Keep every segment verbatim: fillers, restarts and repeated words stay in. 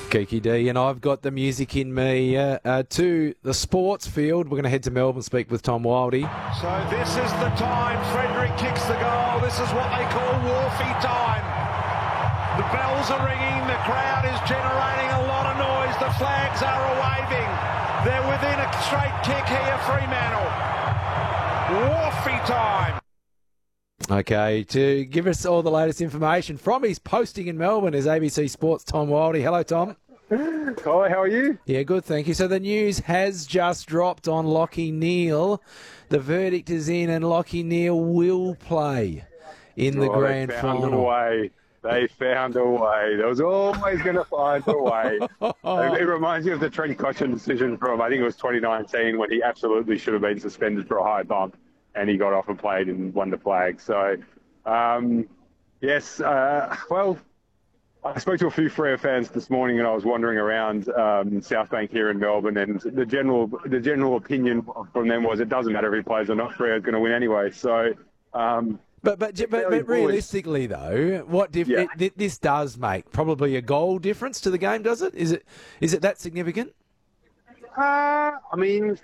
Kiki D, and I've got the music in me uh, uh, to the sports field. We're going to head to Melbourne, speak with Tom Wildey. So this is the time. Frederick kicks the goal. This is what they call Wharfie time. The bells are ringing. The crowd is generating a lot of noise. The flags are waving. They're within a straight kick here, Fremantle. Wharfie time. Okay, to give us all the latest information from his posting in Melbourne is A B C Sports' Tom Wildey. Hello, Tom. Hi, how are you? Yeah, good, thank you. So the news has just dropped on Lachie Neale. The verdict is in and Lachie Neale will play in the oh, grand they found final. a way. They found a way. They was always going to find a way. It reminds me of the Trent Cotchin decision from, I think it was twenty nineteen, when he absolutely should have been suspended for a high bump. And he got off and played and won the flag. So, um, yes, uh, well, I spoke to a few Freo fans this morning, and I was wandering around um, South Bank here in Melbourne, and the general the general opinion from them was it doesn't matter if he plays or not, Freo's going to win anyway. So, um, but but but, but realistically though, what dif- yeah. it, this does make probably a goal difference to the game, does it? Is it is it that significant? Uh, I mean.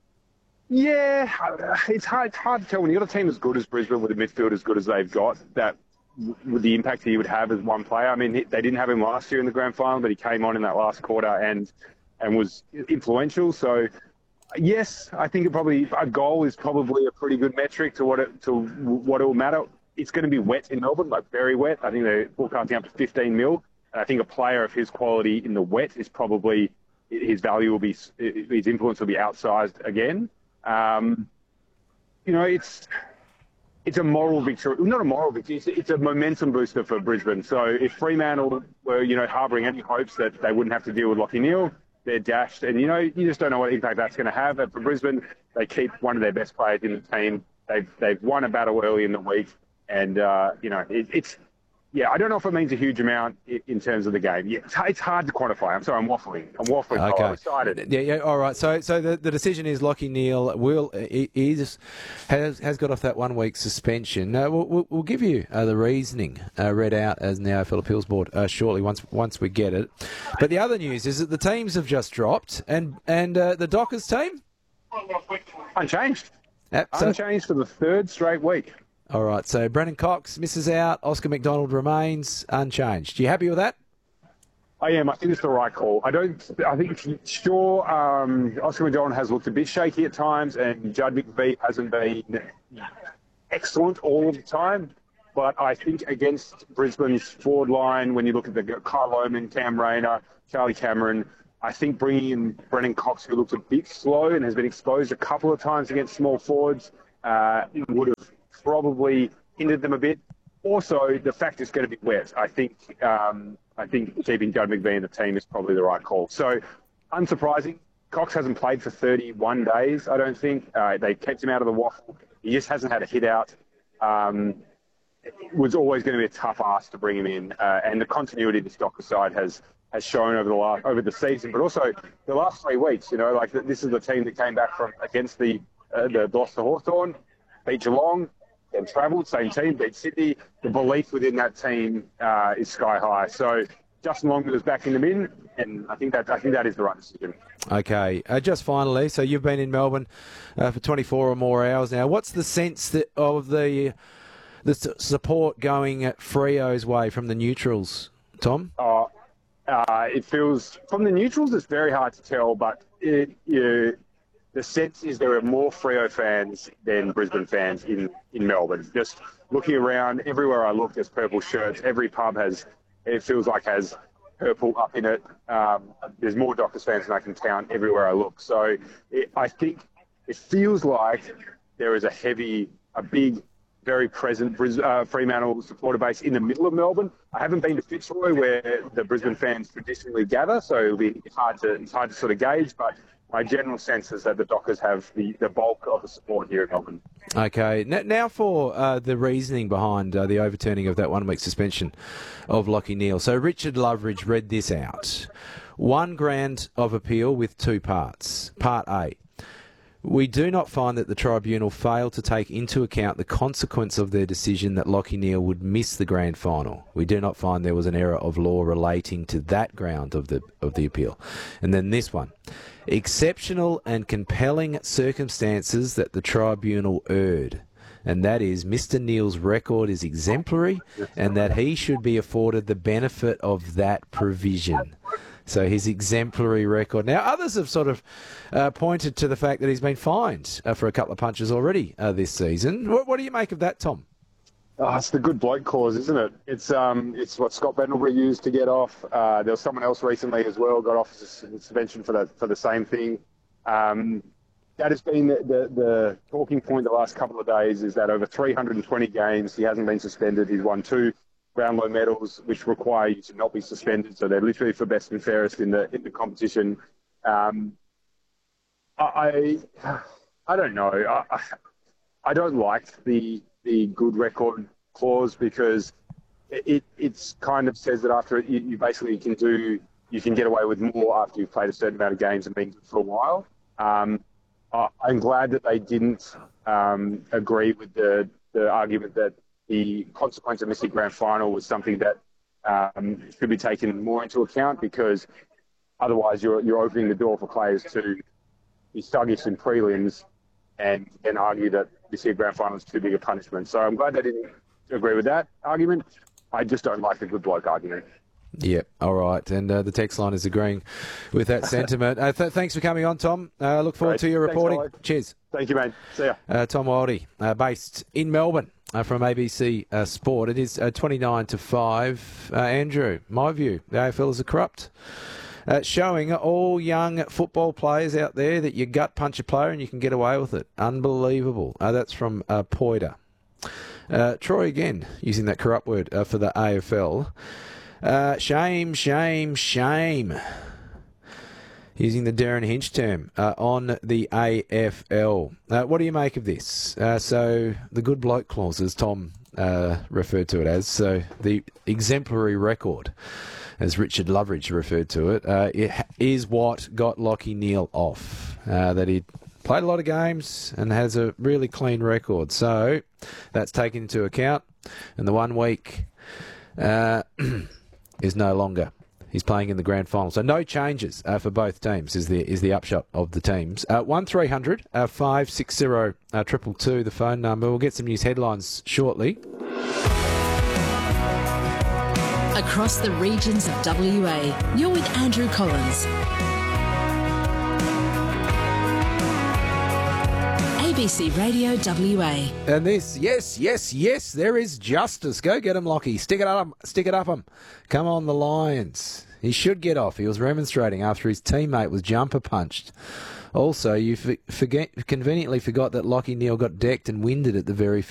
Yeah, it's hard, it's hard to tell when you've got a team as good as Brisbane with a midfield as good as they've got, that with the impact he would have as one player. I mean, they didn't have him last year in the grand final, but he came on in that last quarter and and was influential. So, yes, I think it probably a goal is probably a pretty good metric to what it to what it will matter. It's going to be wet in Melbourne, like very wet. I think they're forecasting up to fifteen mil. And I think a player of his quality in the wet is probably his value will be his influence will be outsized again. Um, you know, it's it's a moral victory. Not a moral victory. It's, it's a momentum booster for Brisbane. So if Fremantle were, you know, harbouring any hopes that they wouldn't have to deal with Lachie Neale, they're dashed. And, you know, you just don't know what impact that's going to have. But for Brisbane, they keep one of their best players in the team. They've, they've won a battle early in the week. And, uh, you know, it, it's... Yeah, I don't know if it means a huge amount in terms of the game. Yeah, it's, it's hard to quantify. I'm sorry, I'm waffling. I'm waffling. Okay. I'm excited. Yeah, yeah. All right. So, so the, the decision is Lachie Neale will is has has got off that one week suspension. Uh, we'll, we'll, we'll give you uh, the reasoning uh, read out as the A F L Appeals Board uh, shortly once once we get it. But the other news is that the teams have just dropped, and and uh, the Dockers team Unchanged. Yep, so, Unchanged for the third straight week. All right, so Brennan Cox misses out. Oscar McDonald remains unchanged. You happy with that? I am. I think it's the right call. I don't. I think sure. Um, Oscar McDonald has looked a bit shaky at times, and Judd McVeigh hasn't been excellent all of the time. But I think against Brisbane's forward line, when you look at the Kyle Lohmann, Cam Rayner, Charlie Cameron, I think bringing in Brennan Cox, who looks a bit slow and has been exposed a couple of times against small forwards, uh, would have probably hindered them a bit. Also, the fact it's going to be wet. I think um, I think keeping Judd McVeigh in the team is probably the right call. So, unsurprising, Cox hasn't played for thirty-one days, I don't think. Uh, they kept him out of the waffle. He just hasn't had a hit out. Um, it was always going to be a tough ask to bring him in. Uh, and the continuity of this Dockers side has has shown over the last, over the season, but also the last three weeks. You know, like this is the team that came back from against the uh, the loss to Hawthorn, beat Geelong, and travelled, same team, beat Sydney. The belief within that team uh, is sky high. So Justin Longman is backing them in, and I think that I think that is the right decision. Okay, uh, just finally, so you've been in Melbourne uh, for twenty-four or more hours now. What's the sense that of the the support going at Freo's way from the neutrals, Tom? Uh, uh, it feels from the neutrals. It's very hard to tell, but it, it, the sense is there are more Freo fans than Brisbane fans in, in Melbourne. Just looking around, everywhere I look, there's purple shirts. Every pub has, it feels like has purple up in it. Um, there's more Dockers fans than I can count everywhere I look. So it, I think it feels like there is a heavy, a big, very present uh, Fremantle supporter base in the middle of Melbourne. I haven't been to Fitzroy where the Brisbane fans traditionally gather, so it'll be hard to, it's hard to sort of gauge, but my general sense is that the Dockers have the, the bulk of the support here in Melbourne. Okay. Now for uh, the reasoning behind uh, the overturning of that one-week suspension of Lachie Neale. So Richard Loveridge read this out. One grant of appeal with two parts. Part A. We do not find that the tribunal failed to take into account the consequence of their decision that Lachie Neale would miss the grand final. We do not find there was an error of law relating to that ground of the of the appeal. And then this one. Exceptional and compelling circumstances that the tribunal erred. And that is Mister Neale's record is exemplary and that he should be afforded the benefit of that provision. So his exemplary record. Now, others have sort of uh, pointed to the fact that he's been fined uh, for a couple of punches already uh, this season. What, what do you make of that, Tom? Oh, it's the good bloke clause, isn't it? It's um, it's what Scott Pendlebury used to get off. Uh, there was someone else recently as well got off suspension for the for the same thing. Um, that has been the, the, the talking point the last couple of days. Is that over three hundred twenty games he hasn't been suspended. He's won two Brownlow medals, which require you to not be suspended. So they're literally for best and fairest in the in the competition. Um, I I don't know. I I don't like the the good record clause because it it's kind of says that after you, you basically can do you can get away with more after you've played a certain amount of games and been good for a while. Um, I, I'm glad that they didn't um, agree with the the argument that the consequence of missing grand final was something that um, should be taken more into account because otherwise you're you're opening the door for players to be sluggish in prelims and then argue that this year grand final is too big a punishment. So I'm glad they didn't agree with that argument. I just don't like the good bloke argument. Yep, all right. And uh, the text line is agreeing with that sentiment. Uh, th- thanks for coming on, Tom. I uh, look forward Great. to your reporting. Thanks, Cheers. Thank you, mate. See ya. Uh, Tom Wildey, uh, based in Melbourne uh, from A B C uh, Sport. It is uh, twenty-nine to five. Uh, Andrew, my view, the A F L is a corrupt. Uh, showing all young football players out there that you gut punch a player and you can get away with it. Unbelievable. Uh, that's from uh, Poida. Uh, Troy again, using that corrupt word uh, for the A F L. Uh, shame, shame, shame. Using the Darren Hinch term uh, on the A F L. Uh, what do you make of this? Uh, so the good bloke clause, as Tom uh, referred to it as, so the exemplary record, as Richard Loveridge referred to it, uh, it is what got Lachie Neale off. Uh, that he played a lot of games and has a really clean record. So that's taken into account. And the one week uh, is no longer. He's playing in the grand final. So no changes uh, for both teams is the is the upshot of the teams. Uh, one three hundred five six zero two two, the phone number. We'll get some news headlines shortly. Across the regions of W A, you're with Andrew Collins. A B C Radio W A. And this, yes, yes, yes, there is justice. Go get him, Lachie. Stick it up, stick it up him. Come on, the Lions. He should get off. He was remonstrating after his teammate was jumper punched. Also, you for, forget, conveniently forgot that Lachie Neale got decked and winded at the very